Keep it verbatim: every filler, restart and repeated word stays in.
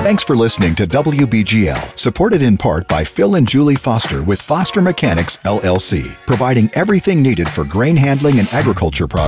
Thanks for listening to W B G L, supported in part by Phil and Julie Foster with Foster Mechanics, L L C, providing everything needed for grain handling and agriculture products.